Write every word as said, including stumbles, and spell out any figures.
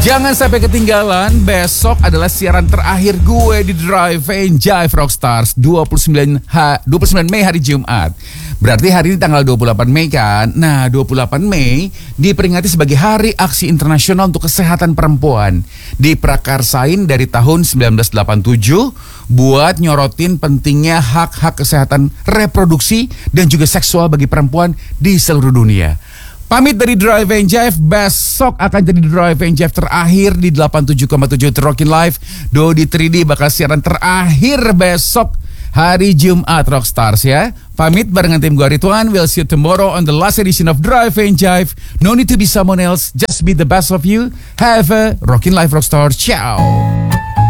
Jangan sampai ketinggalan, besok adalah siaran terakhir gue di Drive and Jive Rockstars dua puluh sembilan Mei hari Jumat. Berarti hari ini tanggal dua puluh delapan Mei kan? Nah, dua puluh delapan Mei diperingati sebagai Hari Aksi Internasional untuk Kesehatan Perempuan. Diprakarsain dari tahun sembilan belas delapan puluh tujuh buat nyorotin pentingnya hak-hak kesehatan reproduksi dan juga seksual bagi perempuan di seluruh dunia. Pamit dari Drive and Jive, besok akan jadi Drive and Jive terakhir di delapan puluh tujuh koma tujuh Rockin' Live. Dodi tiga D bakal siaran terakhir besok hari Jumat Rockstars ya. Pamit barengan tim gue Rituan. We'll see you tomorrow on the last edition of Drive and Jive. No need to be someone else, just be the best of you. Have a Rockin' Life Rockstars. Ciao.